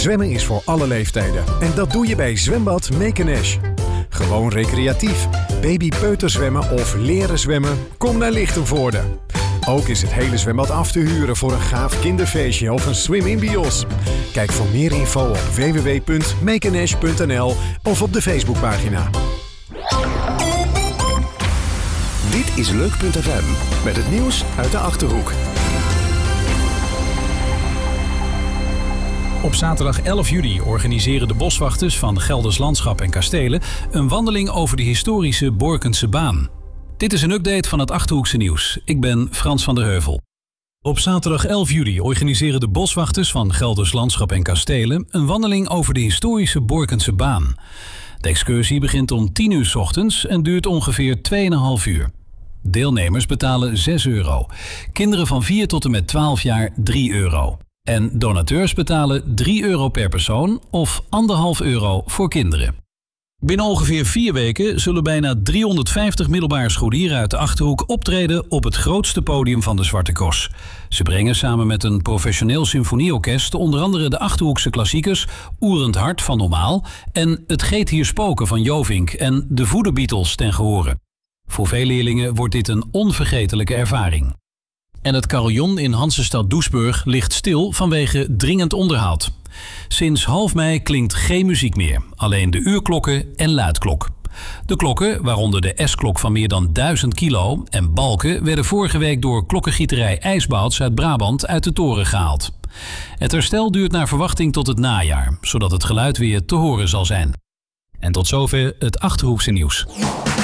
Zwemmen is voor alle leeftijden. En dat doe je bij Zwembad Mekenesh. Gewoon recreatief, babypeuterzwemmen of leren zwemmen? Kom naar Lichtenvoorde. Ook is het hele zwembad af te huren voor een gaaf kinderfeestje of een swim-in bios. Kijk voor meer info op www.mekenesh.nl of op de Facebookpagina. Dit is Leuk.fm met het nieuws uit de Achterhoek. Op zaterdag 11 juli organiseren de boswachters van Gelders Landschap en Kastelen een wandeling over de historische Borkense baan. Dit is een update van het Achterhoekse nieuws. Ik ben Frans van der Heuvel. Op zaterdag 11 juli organiseren de boswachters van Gelders Landschap en Kastelen een wandeling over de historische Borkense baan. De excursie begint om 10 uur 's ochtends en duurt ongeveer 2,5 uur. Deelnemers betalen €6. Kinderen van 4 tot en met 12 jaar €3. En donateurs betalen €3 per persoon of €1,5 voor kinderen. Binnen ongeveer 4 weken zullen bijna 350 middelbare scholieren uit de Achterhoek optreden op het grootste podium van de Zwarte Cross. Ze brengen samen met een professioneel symfonieorkest onder andere de Achterhoekse klassiekers Oerend Hart van Normaal en Het Geet hier spoken van Jovink en de Voederbeatles ten gehore. Voor veel leerlingen wordt dit een onvergetelijke ervaring. En het carillon in Hansestad Doesburg ligt stil vanwege dringend onderhoud. Sinds half mei klinkt geen muziek meer, alleen de uurklokken en luidklok. De klokken, waaronder de S-klok van meer dan 1000 kilo en balken, werden vorige week door klokkengieterij IJsbouts uit Brabant uit de toren gehaald. Het herstel duurt naar verwachting tot het najaar, zodat het geluid weer te horen zal zijn. En tot zover het Achterhoekse nieuws.